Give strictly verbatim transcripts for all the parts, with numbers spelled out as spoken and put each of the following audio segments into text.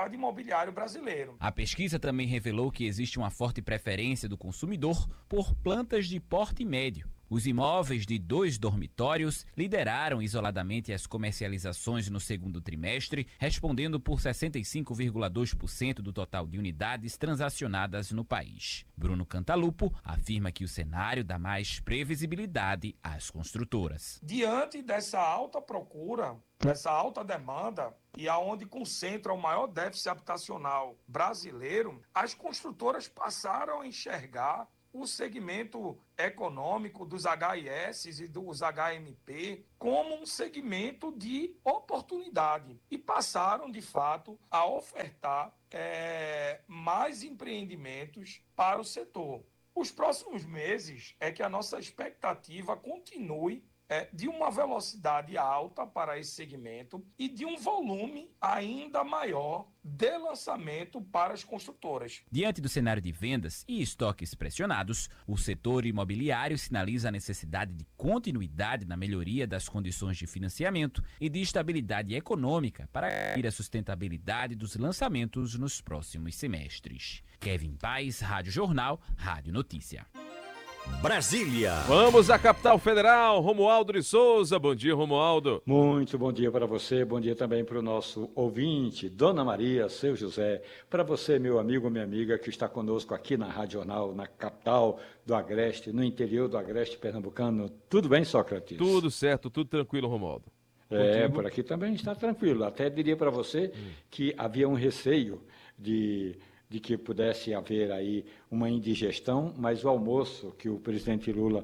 mercado imobiliário brasileiro. A pesquisa também revelou que existe uma forte preferência do consumidor por plantas de porte médio. Os imóveis de dois dormitórios lideraram isoladamente as comercializações no segundo trimestre, respondendo por sessenta e cinco vírgula dois por cento do total de unidades transacionadas no país. Bruno Cantalupo afirma que o cenário dá mais previsibilidade às construtoras. Diante dessa alta procura, dessa alta demanda, e aonde concentra o maior déficit habitacional brasileiro, as construtoras passaram a enxergar o segmento econômico dos H I S e dos H M P como um segmento de oportunidade e passaram, de fato, a ofertar é, mais empreendimentos para o setor. Os próximos meses é que a nossa expectativa continue É, de uma velocidade alta para esse segmento e de um volume ainda maior de lançamento para as construtoras. Diante do cenário de vendas e estoques pressionados, o setor imobiliário sinaliza a necessidade de continuidade na melhoria das condições de financiamento e de estabilidade econômica para garantir a sustentabilidade dos lançamentos nos próximos semestres. Kevin Paes, Rádio Jornal, Rádio Notícia. Brasília. Vamos à capital federal, Romualdo de Souza. Bom dia, Romualdo. Muito bom dia para você, bom dia também para o nosso ouvinte, Dona Maria, seu José, para você, meu amigo, minha amiga, que está conosco aqui na Rádio Jornal, na capital do Agreste, no interior do Agreste pernambucano. Tudo bem, Sócrates? Tudo certo, tudo tranquilo, Romualdo. É, Contigo? por aqui também está tranquilo. Até diria para você hum. que havia um receio de... de que pudesse haver aí uma indigestão, mas o almoço que o presidente Lula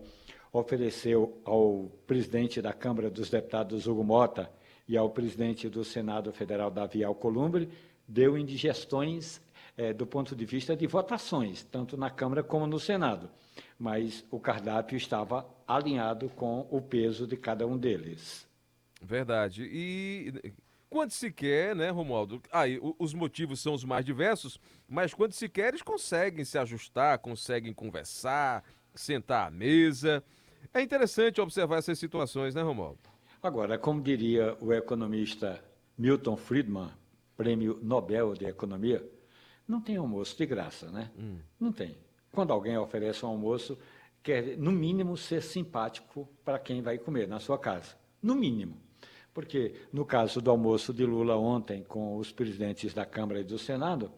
ofereceu ao presidente da Câmara dos Deputados, Hugo Mota, e ao presidente do Senado Federal, Davi Alcolumbre, deu indigestões eh, do ponto de vista de votações, tanto na Câmara como no Senado, mas o cardápio estava alinhado com o peso de cada um deles. Verdade. E... quando se quer, né, Romualdo? Aí, ah, os motivos são os mais diversos, mas quando se quer, eles conseguem se ajustar, conseguem conversar, sentar à mesa. É interessante observar essas situações, né, Romualdo? Agora, como diria o economista Milton Friedman, prêmio Nobel de Economia, não tem almoço de graça, né? Hum. Não tem. Quando alguém oferece um almoço, quer, no mínimo, ser simpático para quem vai comer na sua casa. No mínimo. Porque, no caso do almoço de Lula ontem com os presidentes da Câmara e do Senado,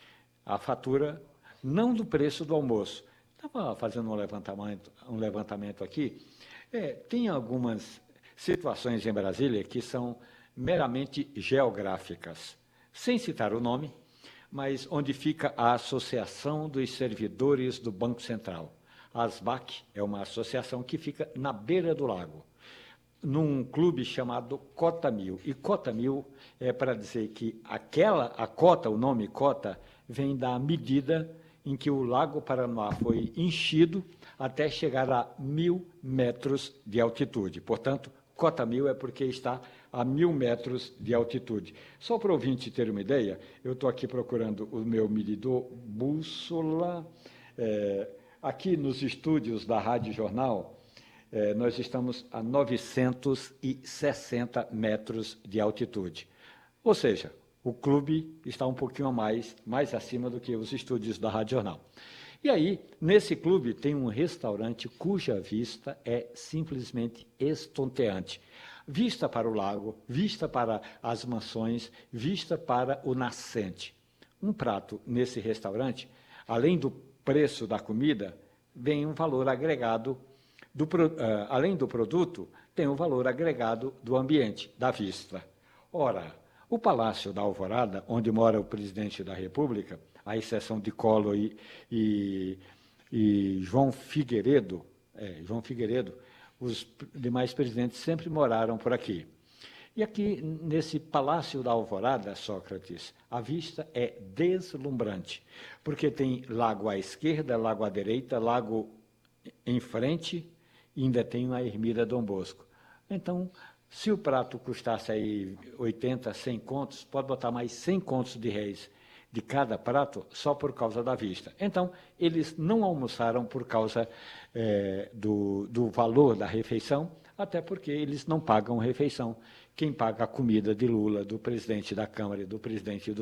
a fatura, não do preço do almoço, estava fazendo um levantamento, um levantamento aqui, é, tem algumas situações em Brasília que são meramente geográficas, sem citar o nome, mas onde fica a Associação dos Servidores do Banco Central. A ASBAC é uma associação que fica na beira do lago, num clube chamado Cota Mil. E Cota Mil é para dizer que aquela, a cota, o nome cota, vem da medida em que o Lago Paranoá foi enchido até chegar a mil metros de altitude. Portanto, Cota Mil é porque está a mil metros de altitude. Só para o ouvinte ter uma ideia, eu estou aqui procurando o meu medidor bússola. É, aqui nos estúdios da Rádio Jornal, É, nós estamos a novecentos e sessenta metros de altitude. Ou seja, o clube está um pouquinho a mais, mais acima do que os estúdios da Rádio Jornal. E aí, nesse clube, tem um restaurante cuja vista é simplesmente estonteante. Vista para o lago, vista para as mansões, vista para o nascente. Um prato nesse restaurante, além do preço da comida, vem um valor agregado. Do, uh, além do produto, tem o valor agregado do ambiente, da vista. Ora, o Palácio da Alvorada, onde mora o presidente da República, à exceção de Collor e, e, e João Figueiredo, é, João Figueiredo, os demais presidentes sempre moraram por aqui. E aqui, nesse Palácio da Alvorada, Sócrates, a vista é deslumbrante, porque tem lago à esquerda, lago à direita, lago em frente, e ainda tem uma ermida Dom Bosco. Então, se o prato custasse aí oitenta, cem contos, pode botar mais cem contos de réis de cada prato só por causa da vista. Então, eles não almoçaram por causa é, do, do valor da refeição, até porque eles não pagam refeição. Quem paga a comida de Lula, do presidente da Câmara e do presidente do